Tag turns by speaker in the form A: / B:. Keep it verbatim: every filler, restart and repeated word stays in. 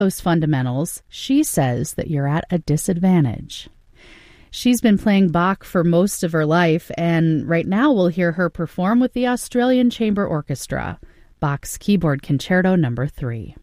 A: those fundamentals, she says that you're at a disadvantage. She's been playing Bach for most of her life, and right now we'll hear her perform with the Australian Chamber Orchestra, Bach's Keyboard Concerto Number three.